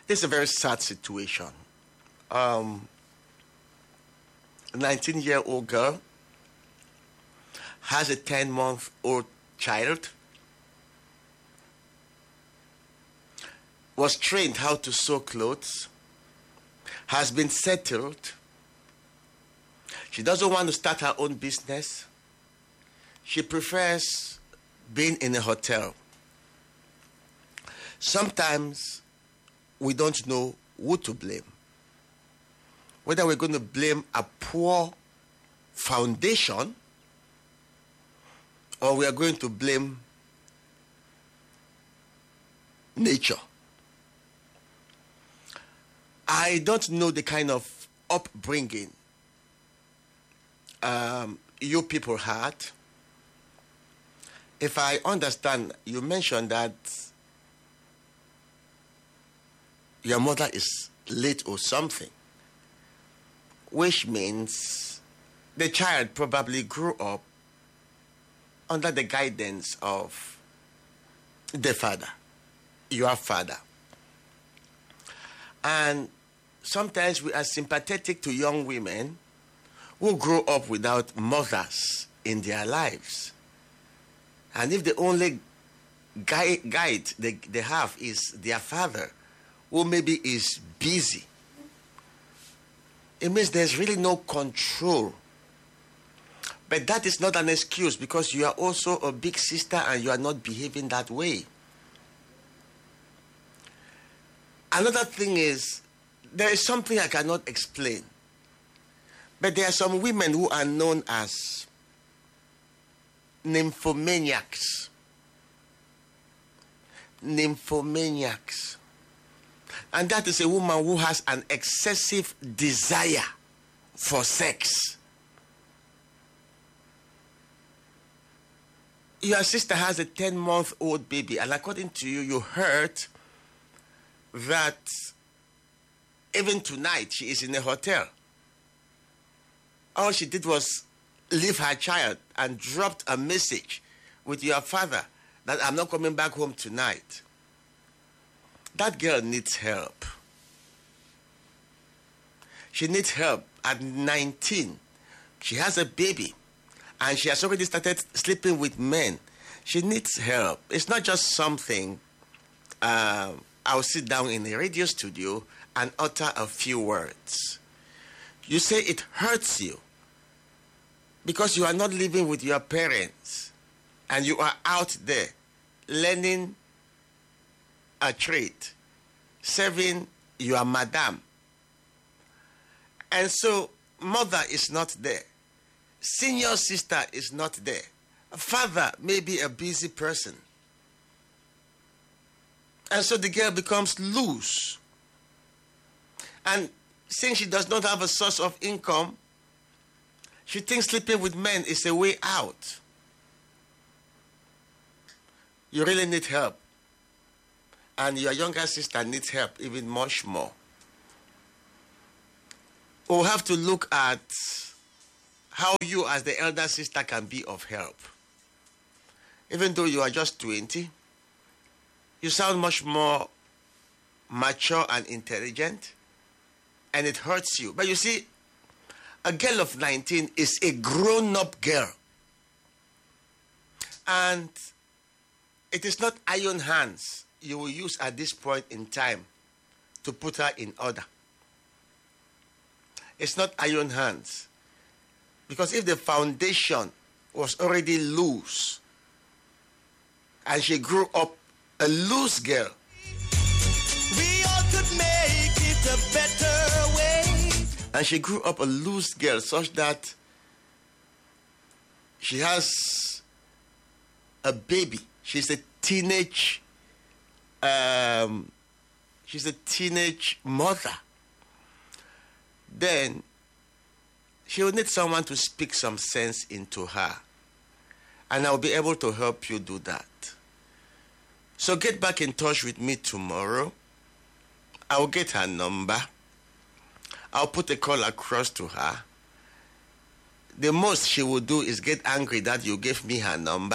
This is a very sad situation. A 19-year-old girl has a 10-month-old child, was trained how to sew clothes, has been settled. She doesn't want to start her own business. She prefers being in a hotel. Sometimes we don't know who to blame. Whether we're going to blame a poor foundation or we are going to blame nature. I don't know the kind of upbringing you people had. If I understand, you mentioned that your mother is late or something, which means the child probably grew up under the guidance of the father, your father. And sometimes we are sympathetic to young women who grow up without mothers in their lives. And if the only guide they have is their father, who maybe is busy, it means there's really no control. But that is not an excuse, because you are also a big sister and you are not behaving that way. Another thing is, there is something I cannot explain. But there are some women who are known as nymphomaniacs. Nymphomaniacs. And that is a woman who has an excessive desire for sex. Your sister has a 10-month-old baby, and according to you, you heard that even tonight she is in a hotel. All she did was leave her child and dropped a message with your father that I'm not coming back home tonight. That girl needs help. She needs help at 19. She has a baby and she has already started sleeping with men. She needs help. It's not just something I'll sit down in a radio studio and utter a few words. You say it hurts you because you are not living with your parents and you are out there learning a trade, serving your madam. And so mother is not there. Senior sister is not there. Father may be a busy person. And so the girl becomes loose. And since she does not have a source of income, she thinks sleeping with men is a way out. You really need help. And your younger sister needs help even much more. We'll have to look at how you as the elder sister can be of help. Even though you are just 20, you sound much more mature and intelligent, and it hurts you. But you see, a girl of 19 is a grown-up girl. And it is not iron hands you will use at this point in time to put her in order. It's not iron hands. Because if the foundation was already loose and she grew up a loose girl, we all could make it a better way. And she grew up a loose girl such that she has a baby. She's a teenage mother. Then she will need someone to speak some sense into her. And I'll be able to help you do that. So get back in touch with me tomorrow. I'll get her number. I'll put a call across to her. The most she will do is get angry that you gave me her number.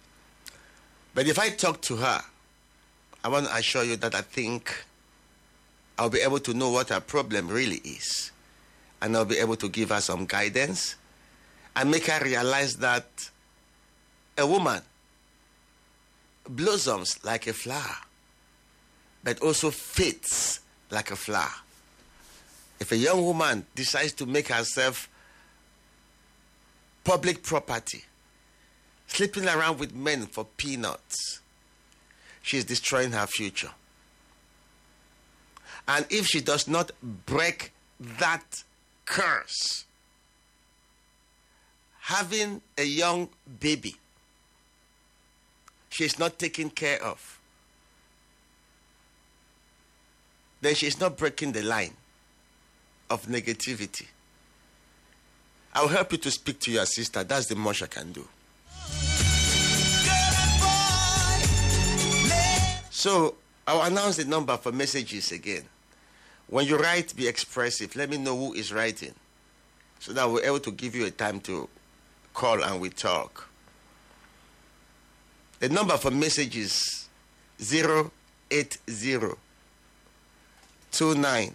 But if I talk to her, I want to assure you that I think I'll be able to know what her problem really is. And I'll be able to give her some guidance and make her realize that a woman blossoms like a flower, but also fades like a flower. If a young woman decides to make herself public property, sleeping around with men for peanuts, she is destroying her future. And if she does not break that curse, having a young baby she is not taken care of, then she is not breaking the line of negativity. I'll help you to speak to your sister. That's the most I can do. So I'll announce the number for messages again. When you write, be expressive. Let me know who is writing, so that we're able to give you a time to call and we talk. The number for messages 080 29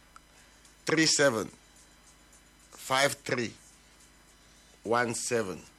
37 53 17.